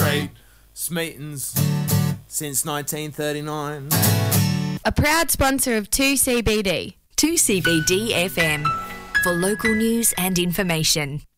celebrate Smeatons since 1939. A proud sponsor of 2CBD. 2CBD FM for local news and information.